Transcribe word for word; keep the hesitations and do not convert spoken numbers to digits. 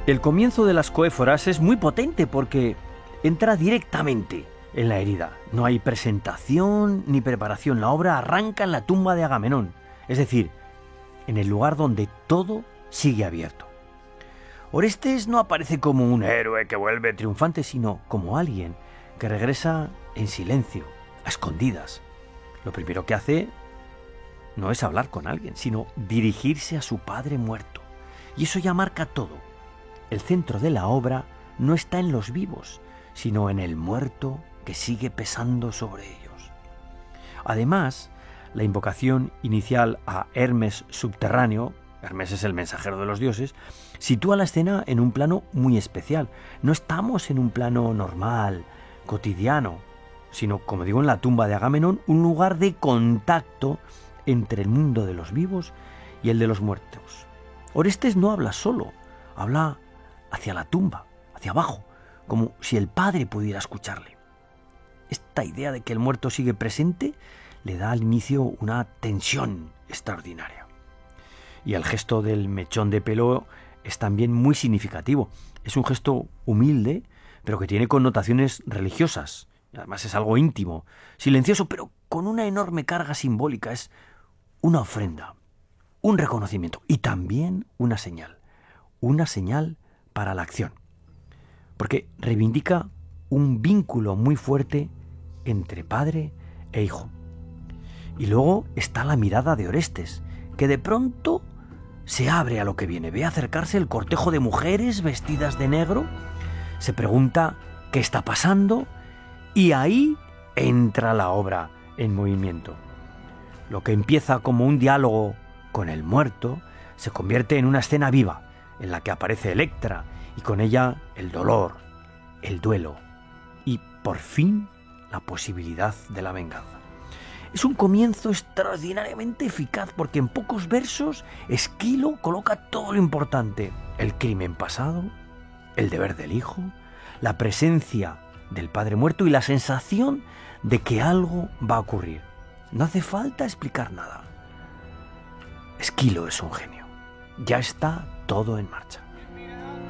El comienzo de las coéforas es muy potente porque entra directamente en la herida. No hay presentación ni preparación. La obra arranca en la tumba de Agamenón, es decir, en el lugar donde todo sigue abierto. Orestes no aparece como un héroe que vuelve triunfante, sino como alguien que regresa en silencio, a escondidas. Lo primero que hace no es hablar con alguien, sino dirigirse a su padre muerto. Y eso ya marca todo. El centro de la obra no está en los vivos, sino en el muerto que sigue pesando sobre ellos. Además, la invocación inicial a Hermes subterráneo, Hermes es el mensajero de los dioses, sitúa la escena en un plano muy especial. No estamos en un plano normal, cotidiano, sino, como digo, en la tumba de Agamenón, un lugar de contacto entre el mundo de los vivos y el de los muertos. Orestes no habla solo, habla hacia la tumba, hacia abajo, como si el padre pudiera escucharle. Esta idea de que el muerto sigue presente le da al inicio una tensión extraordinaria. Y el gesto del mechón de pelo es también muy significativo. Es un gesto humilde, pero que tiene connotaciones religiosas. Además es algo íntimo, silencioso, pero con una enorme carga simbólica. Es una ofrenda, un reconocimiento y también una señal. Una señal para la acción. Porque reivindica un vínculo muy fuerte entre padre e hijo. Y luego está la mirada de Orestes, que de pronto se abre a lo que viene. Ve acercarse el cortejo de mujeres vestidas de negro, se pregunta qué está pasando y ahí entra la obra en movimiento. Lo que empieza como un diálogo con el muerto se convierte en una escena viva en la que aparece Electra y con ella el dolor, el duelo y por fin la posibilidad de la venganza. Es un comienzo extraordinariamente eficaz porque en pocos versos Esquilo coloca todo lo importante: el crimen pasado, el deber del hijo, la presencia del padre muerto y la sensación de que algo va a ocurrir. No hace falta explicar nada. Esquilo es un genio. Ya está todo en marcha.